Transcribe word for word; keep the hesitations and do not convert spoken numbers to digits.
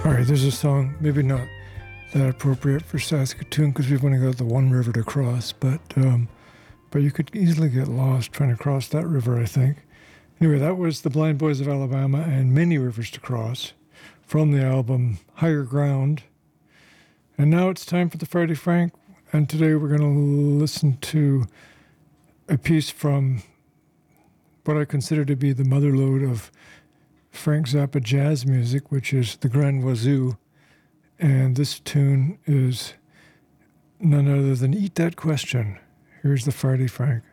All right, there's a song, maybe not that appropriate for Saskatoon because we've only got the one river to cross, but um, but you could easily get lost trying to cross that river, I think. Anyway, that was the Blind Boys of Alabama and Many Rivers to Cross from the album Higher Ground. And now it's time for the Friday Frank, and today we're going to listen to a piece from what I consider to be the motherlode of Frank Zappa jazz music, which is the Grand Wazoo. And this tune is none other than Eat That Question. Here's the Friday Frank.